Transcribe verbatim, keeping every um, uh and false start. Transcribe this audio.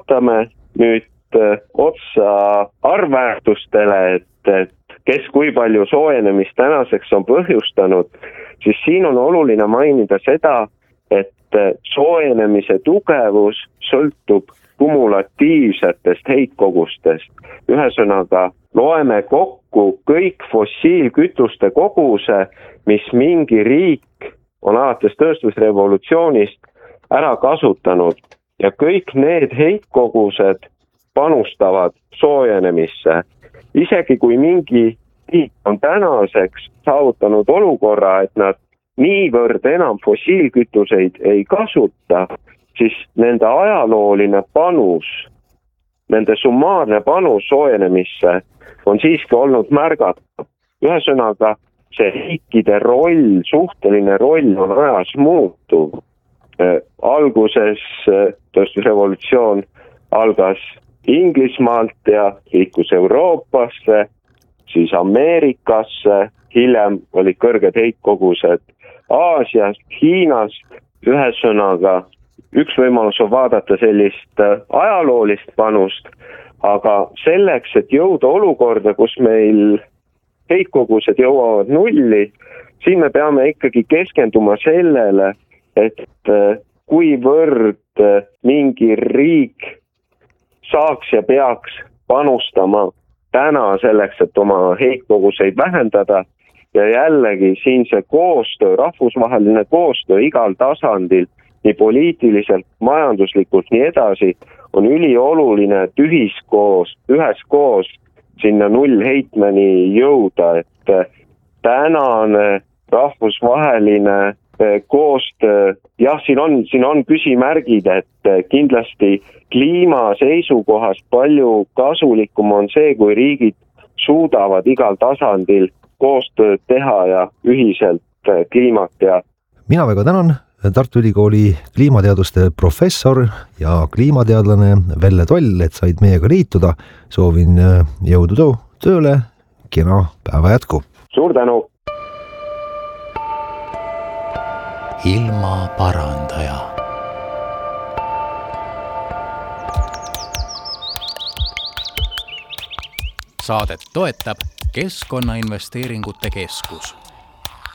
vaatame nüüd otsa arvväärtustele, et, et kes kui palju soojenemist tänaseks on põhjustanud, siis siin on oluline mainida seda, et soojenemise tugevus sõltub kumulatiivsetest heitkogustest. Ühesõnaga, loeme kokku kõik fossiilkütuste koguse, mis mingi riik on alates tööstusrevolutsioonist ära kasutanud ja kõik need heitkogused panustavad soojenemisse. Isegi kui mingi riik on tänaseks saavutanud olukorra, et nad niivõrd enam fossiilkütuseid ei kasuta, siis nende ajalooline panus, nende summaarne panus soojenemisse on siiski olnud märgatav. Ühesõnaga, see riikide roll, suhteline roll on ajas muutuv. Alguses tööstusrevolutsioon algas Inglismaalt ja liikus Euroopasse, siis Ameerikasse, hiljem olid kõrged heitkogused Aasias, Hiinas. Ühesõnaga, üks võimalus on vaadata sellist ajaloolist panust, aga selleks, et jõuda olukorda, kus meil heitkogused jõuavad nulli, siin me peame ikkagi keskenduma sellele, et kuivõrd mingi riik saaks ja peaks panustama täna selleks, et oma heitkoguseid vähendada ja jällegi siin see koostöö, rahvusvaheline koostöö igal tasandil, nii poliitiliselt, majanduslikult, nii edasi, on ülioluline, et ühiskoos, üheskoos sinna nullheitmeni jõuda, et tänane rahvusvaheline koostöö, jah, siin on, siin on küsimärgid, et kindlasti kliima seisukohast palju kasulikum on see, kui riigid suudavad igal tasandil koostööd teha ja ühiselt kliimat ja. Mina väga tänan Tartu Ülikooli kliimateaduste professor ja kliimateadlane Velle Toll, et said meiega liituda. Soovin jõudu tööle, kena päeva jätku. Suur tänu! Ilma parandaja. Saadet toetab Keskkonnainvesteeringute Keskus.